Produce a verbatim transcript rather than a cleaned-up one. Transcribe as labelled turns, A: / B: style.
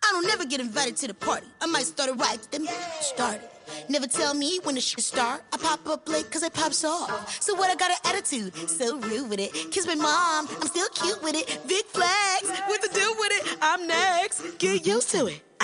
A: I don't never get invited to the party. I might start a riot, then start it. Never tell me when the shit start. I pop up late cause I pops off. So what, I got an attitude, so rude with it. Kiss my mom, I'm still cute with it. Big flags, what to do with it? I'm next, get used to it.